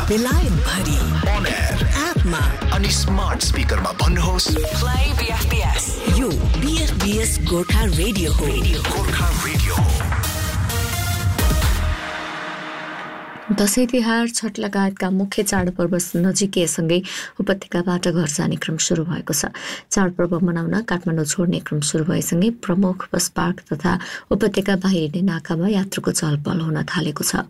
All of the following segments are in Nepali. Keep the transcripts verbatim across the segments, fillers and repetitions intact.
बेलायत भरि on air एपमा अनि स्मार्ट स्पिकरमा भन्नुहोस् प्ले बीएफपीएस। यो बीएफपीएस गोर्खा रेडियो हो। गोर्खा रेडियो हो। दशैं तिहार छठ लगायतका मुख्य चाडपर्व नजिकैसँगै उपत्यकाबाट घर जाने क्रम सुरु भएको छ। चाडपर्व मनाउन काठमाडौँ छोड्ने क्रम सुरु भएसँगै प्रमुख बस पार्क तथा उपत्यका बाहिरिने नाकामा यात्रुको चहलपहल हुन थालेको छ।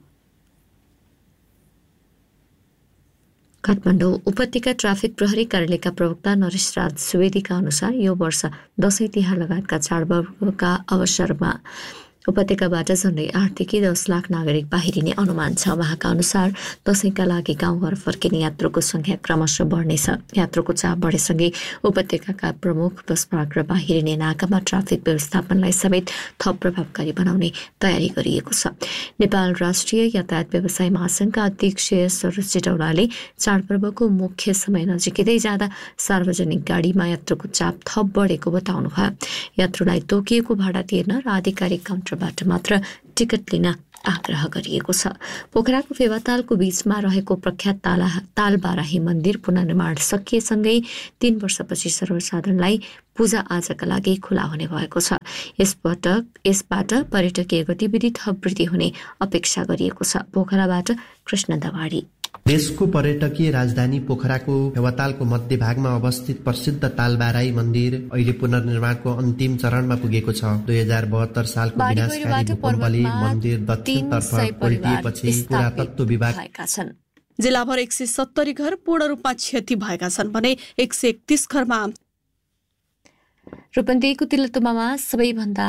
काठमाडौँ उपत्यका ट्राफिक प्रहरी कार्यालयका प्रवक्ता नरेश राज सुवेदीका अनुसार यो वर्ष दशैं तिहार लगायतका चाडपर्वका अवसरमा उपत्यकाबाट झन्डै आठदेखि दस लाख नागरिक बाहिरिने अनुमान छ। उहाँका अनुसार दशैंका लागि गाउँघर फर्किने यात्रुको संख्या क्रमशः बढ्नेछ। यात्रुको चाप बढेसँगै उपत्यकाका प्रमुख बस पार्क र बाहिरिने नाकामा ट्राफिक व्यवस्थापनलाई समेत थप प्रभावकारी बनाउने तयारी गरिएको छ। नेपाल राष्ट्रिय यातायात व्यवसाय महासंघका अध्यक्ष सरोज जेटौलाले चाडपर्वको मुख्य समय नजिकै जाँदा सार्वजनिक गाडीमा यात्रुको चाप थप बढेको बताउनुभयो। यात्रुलाई तोकिएको भाडा तिर्न र आधिकारिक काउन्टरबाट मात्र टिकट लिन आग्रह गरिएको छ। पोखराको फेवातालको बीचमा रहेको प्रख्यात ताला तालबाराही मन्दिर पुनर्निर्माण सकिएसँगै तीन वर्षपछि सर्वसाधारणलाई पूजा आजाका लागि खुला हुने भएको छ। यसपटक यसबाट पर्यटकीय गतिविधि थप वृद्धि हुने अपेक्षा गरिएको छ। पोखराबाट कृष्ण दवाडी। देशको पर्यटकीय राजधानी पोखराको फेवातालको मध्य भागमा अवस्थित प्रसिद्ध तालबाराई मन्दिर अहिले पुनर्निर्माणको अन्तिम चरणमा पुगेको छ। दुई हजार बहत्तर सालको विनाशकारी भूकम्पले मन्दिर दक्षिणतर्फ पल्टिएपछि पुरातत्व विभाग जिल्लाभर एक सय सत्तरी घर पूर्ण रूपमा क्षति भएका छन् भने एक सय एकतीस घरमा रूपन्देहीको तिलोत्तमामा सबैभन्दा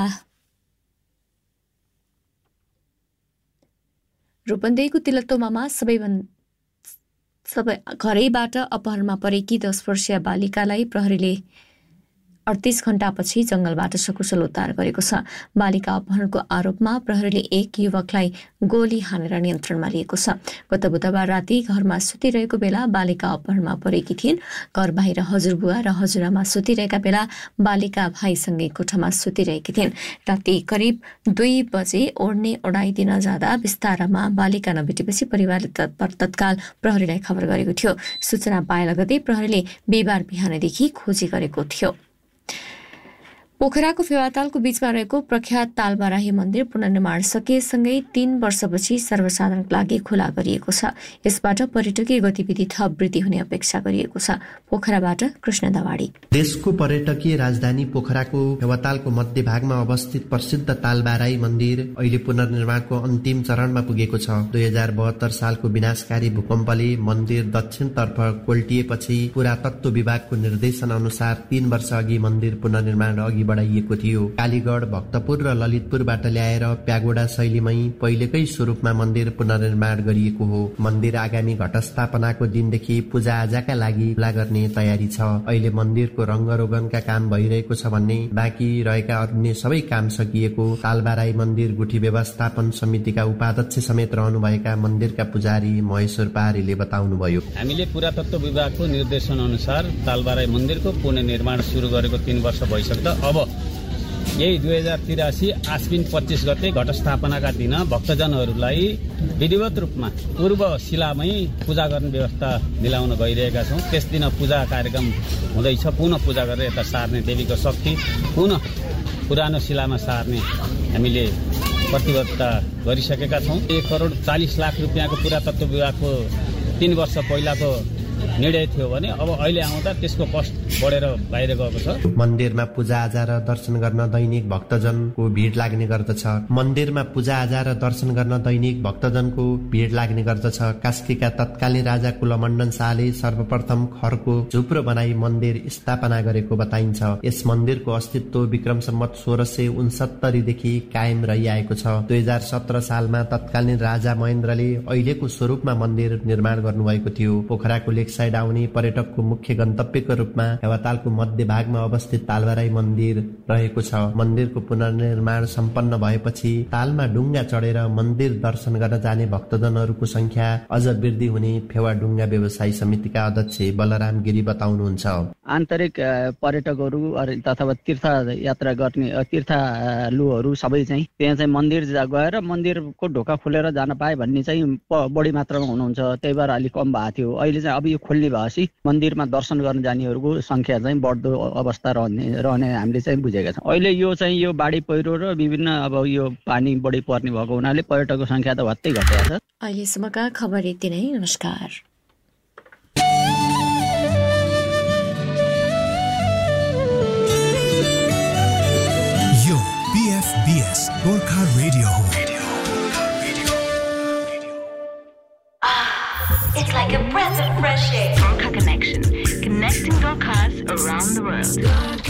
रूपन्देहीको तिलोत्तमामा सबैभन्दा सबै घरैबाट अपहरणमा परेकी दस वर्षीय बालिकालाई प्रहरीले अडतिस घण्टापछि जंगलबाट सकुशल उद्धार गरेको छ। बालिका अपहरणको आरोपमा प्रहरीले एक युवकलाई गोली हानेर नियन्त्रणमा लिएको छ। गत बुधबार राति घरमा सुतिरहेको बेला बालिका अपहरणमा परेकी थिइन्। घर बाहिर हजुरबुवा र हजुरआमा सुतिरहेका बेला बालिका भाइसँगै कोठामा सुतिरहेकी थिइन्। राति करिब दुई बजे ओढ्ने ओढाइदिन जाँदा विस्तारमा बालिका नभेटेपछि परिवारले तत्काल प्रहरीलाई खबर गरेको थियो। सूचना पाए लगतै प्रहरीले बिहिबार बिहानदेखि खोजी गरेको थियो। पोखराको फेवातालको बीचमा रहेको प्रख्यात तालबाराही मन्दिर पुनर्निर्माण सकिएसँगै तीन वर्षपछि सर्वसाधारणका लागि खुला गरिएको छ। यसबाट पर्यटकीय गतिविधि थप वृद्धि हुने अपेक्षा गरिएको छ। पोखराबाट कृष्ण दवाडी। देशको पर्यटकीय राजधानी पोखराको फेवातालको मध्य भागमा अवस्थित प्रसिद्ध तालबाराई मन्दिर अहिले पुनर्निर्माणको अन्तिम चरणमा पुगेको छ। दुई हजार बहत्तर सालको विनाशकारी भूकम्पले मन्दिर दक्षिणतर्फ कोल्टिएपछि पुरातत्व विभागको निर्देशन अनुसार तीन वर्ष अघि मन्दिर पुनर्निर्माण अघि बढाइएको थियो। कालीगढ, भक्तपुर र ललितपुरबाट ल्याएर प्यागोडा शैलीमै पहिलेकै स्वरूपमा मन्दिर पुनर्निर्माण गरिएको हो। मन्दिर आगामी घटस्थापनाको दिनदेखि पूजा आजाका लागि खुला गर्ने तयारी छ। अहिले मन्दिरको रङ्गरोगनका काम भइरहेको छ भन्ने बाँकी रहेका अन्य सबै काम सकिएको तालबाराई मन्दिर गुठी व्यवस्थापन समितिका उपाध्यक्ष समेत रहनुभएका मन्दिरका पुजारी महेश्वर पहाडीले बताउनुभयो। हामीले पुरातत्व विभागको निर्देशन अनुसार तालबाराई मन्दिरको पुनर्निर्माण सुरु गरेको तीन वर्ष भइसक्दा अब यही दुई हजार तिरासी आश्विन पच्चिस गते घटस्थापनाका दिन भक्तजनहरूलाई विधिवत रूपमा पूर्व शिलामै पूजा गर्ने व्यवस्था मिलाउन गइरहेका छौँ। त्यस दिन पूजा कार्यक्रम हुँदैछ। पुनः पूजा गरेर यता सार्ने देवीको शक्ति पुनः पुरानो शिलामा सार्ने हामीले प्रतिबद्धता गरिसकेका छौँ। एक करोड चालिस लाख रुपियाँको पुरातत्व विभागको तीन वर्ष पहिलाको निर्णय थियो भने अब अहिले आउँदा त्यसको कस्ट बढेर बाहिर गएको छ। मन्दिरमा पूजा आजा र दर्शन गर्न दैनिक भक्तजनको भिड लाग्ने गर्दछ। मन्दिरमा पूजा आजा र दर्शन गर्न दैनिक भक्तजनको भिड लाग्ने गर्दछ। कास्कीका तत्कालीन राजा कुलमण्डन शाहले सर्वप्रथम खरको झुप्रो बनाई मन्दिर स्थापना गरेको बताइन्छ। यस मन्दिरको अस्तित्व विक्रम सम्वत सोह्र सय उनसत्तरीदेखि कायम रहिआएको छ। दुई हजार सत्र सालमा तत्कालीन राजा महेन्द्रले अहिलेको स्वरूपमा मन्दिर निर्माण गर्नुभएको थियो। पोखराको लेक लेक साइड आउने पर्यटकको मुख्य गन्तव्यको रूपमा हेवातालको मध्य भागमा अवस्थित तालबाराई मन्दिर रहेको छ। मन्दिरको पुनर्निर्माण सम्पन्न भएपछि तालमा डुङ्गा चढेर मन्दिर दर्शन गर्न जाने भक्तजनहरूको संख्या अझ वृद्धि हुने फेवा डुङ्गा व्यवसायी समितिका अध्यक्ष बलराम गिरी बताउनुहुन्छ। आन्तरिक पर्यटकहरू अथवा तीर्थ यात्रा गर्ने तीर्थालुहरू सबै चाहिँ त्यहाँ चाहिँ मन्दिर गएर मन्दिरको ढोका खोलेर जान पाए भन्ने चाहिँ बढी मात्रामा हुनुहुन्छ। त्यही भएर अलिक कम भएको थियो। अहिले चाहिँ अब यो खोल्ने भएपछि मन्दिरमा दर्शन गर्न जानेहरूको संख्या चाहिँ बढ्दो अवस्था रहने रहने हामीले चाहिँ बुझेका छौँ। अहिले यो चाहिँ यो बाढी पहिरो र विभिन्न अब यो पानी बढी पर्ने भएको हुनाले पर्यटकको संख्या त भत्तै घटेको छ। अहिलेसम्मका खबर यति नै। नमस्कार। यो बीएफबीएस गोर्खा रेडियो हो। It's like a breath of fresh air. Gorkha Connection, connecting Gorkhas around the world.